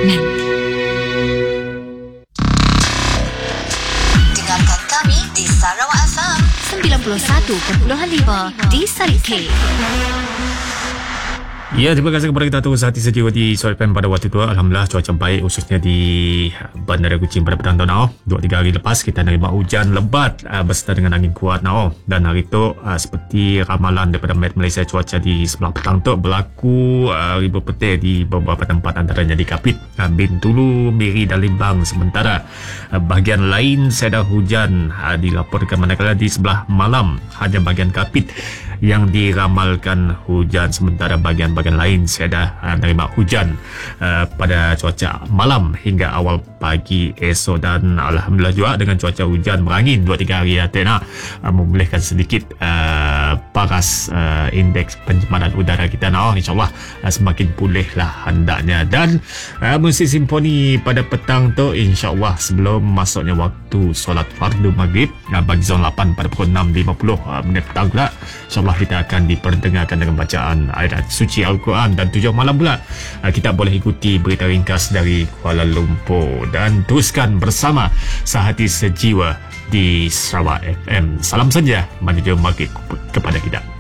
nanti. Dengarkan kami di Sarawak FM 91.5 di Sarit K. Ya, terima kasih kepada kita terus hati sejiwa di Suara FM pada waktu itu. Alhamdulillah cuaca baik khususnya di Bandar Kuching pada petang tu. 2-3 hari lepas kita nerima hujan lebat beserta dengan angin kuat. Dan hari itu seperti ramalan daripada Met Malaysia cuaca di sebelah petang tu berlaku ribut petir di beberapa tempat antaranya di Kapit, Bintulu, Miri dan Limbang. Sementara bahagian lain sedang hujan dilaporkan, manakala di sebelah malam hanya bahagian Kapit yang diramalkan hujan, sementara bahagian-bahagian lain saya dah menerima hujan pada cuaca malam hingga awal pagi esok. Dan Alhamdulillah juga dengan cuaca hujan berangin 2-3 hari membolehkan sedikit paras indeks pencemaran udara kita. InsyaAllah semakin pulih lah hendaknya. Dan musik simfoni pada petang tu insyaAllah sebelum masuknya waktu solat fardu maghrib bagi zon 8 pada pukul 6.50 minit petang pula, InsyaAllah kita akan diperdengarkan dengan bacaan ayat suci Al-Quran. Dan 7 malam pula kita boleh ikuti berita ringkas dari Kuala Lumpur. Dan teruskan bersama Sehati Sejiwa di Sarawak FM. Salam saja menuju maghrib kepada kita.